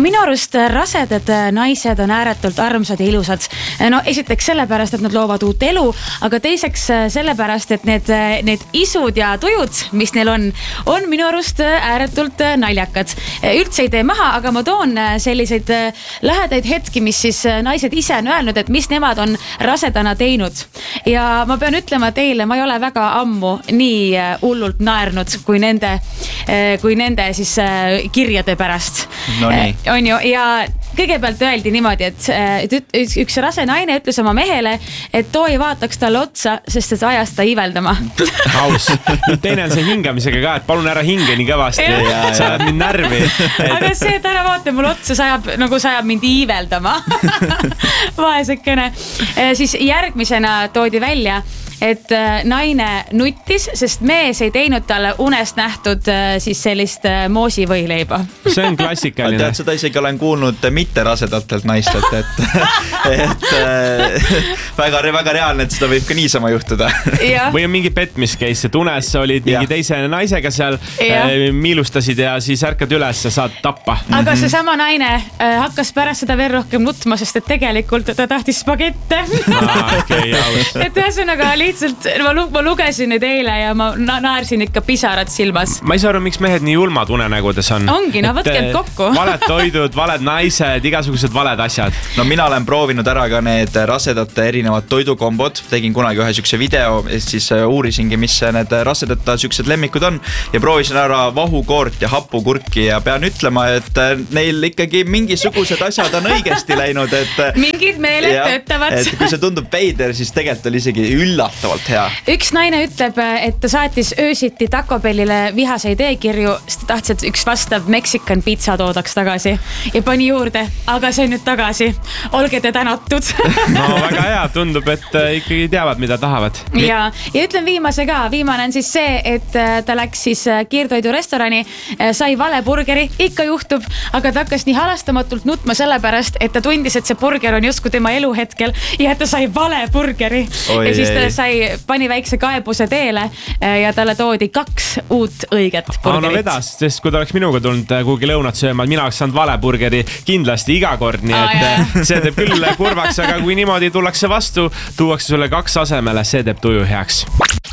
Minu arust rasedad naised on ääretult armsad ja ilusad. No esiteks sellepärast, et nad loovad uut elu, aga teiseks sellepärast, et need isud ja tujud, mis neil on minu arust ääretult naljakad. Üldse ei tee maha, aga ma toon selliseid lähedaid hetki, mis siis naised ise on öelnud, et mis nemad on rasedana teinud. Ja ma pean ütlema teile, ma ei ole väga ammu nii hullult naernud kui nende siis kirjade pärast. No nii. On ju, ja kõigepealt öeldi niimoodi, et üks rase naine ütles oma mehele, et too ei vaataks talle otsa, sest et ajas ta iiveldama. Aus. Teine on see hingamisega ka, et palun ära hinge nii kõvasti. Sa ajad mind närvi. Aga see, et ära vaata mul otsa, sajab mind iiveldama. Vaesekene. Siis järgmisena toodi välja, et naine nuttis, sest mees ei teinud talle unest nähtud siis sellist moosivõileiba. See on klassikaline. Tead, seda isegi olen kuulnud mitte rasedatelt naistelt, et väga reaalne, et seda võib ka niisama juhtuda. Või on mingi petmiskeis, et unes olid mingi teise naisega seal, miilustasid ja siis ärkad üles ja saad tappa. Aga see sama naine hakkas pärast seda veel rohkem nutma, sest et tegelikult ta tahtis spagette. Et ühesõnaga lihtsalt, ma lugesin nüüd eile ja ma naersin ikka pisarad silmas. Ma ei saa aru, miks mehed nii julmad unenägudes on. Ongi, no võtke kokku. Valed toidud, valed naised, igasugused valed asjad. No mina olen proovinud ära ka need rasedate erinevad toidukombod. Tegin kunagi ühe sükse video, siis uurisingi, mis need rasedata süksed lemmikud on. Ja proovisin ära vahukoort ja hapukurki ja pean ütlema, et neil ikkagi mingisugused asjad on õigesti läinud. Mingid meeled töötavad. Et kui see tundub veider, siis tegelikult oli isegi üllatavalt hea. Üks naine ütleb, et ta saatis öösiti Taco Bellile vihaseid e-kirju, sest ta tahtis, et üks vastav Mexican pizza toodaks tagasi ja pani juurde, aga see on nüüd tagasi. Olge te tänatud. No väga hea, tundub, et ikkagi teavad, mida tahavad. Ja ütlen viimase ka. Viimane on siis see, et ta läks siis kiirtoidurestorani, sai vale burgeri, ikka juhtub, aga ta hakkas nii halastamatult nutma sellepärast, et ta tundis, et see burger on justkui tema eluhetkel ja et ta sai vale burgeri. Ja siis ta pani väikse kaebuse teele ja talle toodi 2 uut õiget burgerit. No vedas, sest kui ta oleks minuga tulnud kuhugi lõunat sööma, mina oleks saanud vale burgeri kindlasti iga kord, nii et see teeb küll kurvaks, aga kui niimoodi tullakse vastu, tuuakse sulle 2 asemele, see teeb tuju heaks.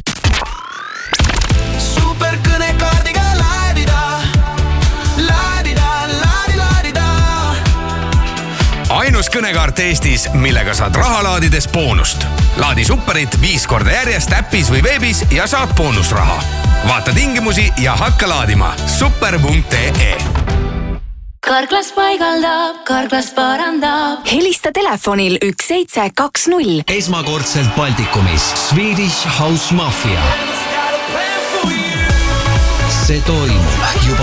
Ainus kõnekaart Eestis, millega saad raha laadides boonust. Laadi Superit 5 korda järjest äppis või veebis ja saad boonusraha. Vaata tingimusi ja hakka laadima. Super.ee. Karklas paigaldab, Karklas parandab. Helista telefonil 1720. Esmakordselt Baltikumis Swedish House Mafia. See toimub juba